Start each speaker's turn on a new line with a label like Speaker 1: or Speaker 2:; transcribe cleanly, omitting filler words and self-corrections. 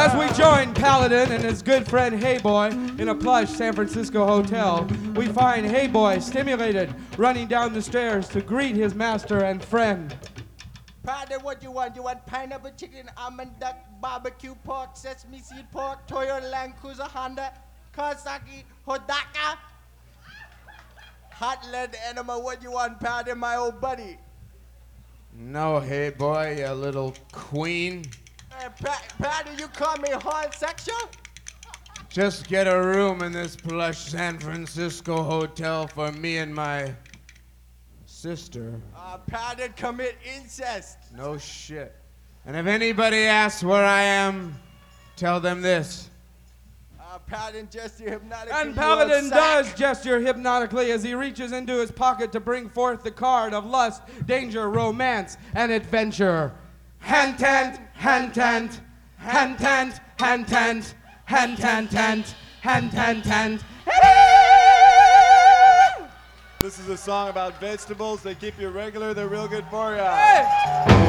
Speaker 1: As we join Paladin and his good friend Hey Boy in a plush San Francisco hotel, we find Hey Boy stimulated, running down the stairs to greet his master and friend.
Speaker 2: Paladin, what you want? You want pineapple chicken, almond duck, barbecue pork, sesame seed pork, Toyota Land Cruiser, Honda, Kawasaki, Hodaka? Hot lead animal, what you want, Paladin, my old buddy?
Speaker 3: No, Hey Boy, you little queen.
Speaker 2: Paladin, you call me homosexual?
Speaker 3: Just get a room in this plush San Francisco hotel for me and my sister.
Speaker 2: Paladin, commit incest.
Speaker 3: No shit. And if anybody asks where I am, tell them this.
Speaker 2: Paladin gesture hypnotically.
Speaker 1: And Paladin does gesture hypnotically as he reaches into his pocket to bring forth the card of lust, danger, romance, and adventure. Hand-tent, hand-tent, hand-tent, hand-tent, hand-tent, hand-tent.
Speaker 4: This is a song about vegetables. They keep you regular. They're real good for you.
Speaker 1: Hey!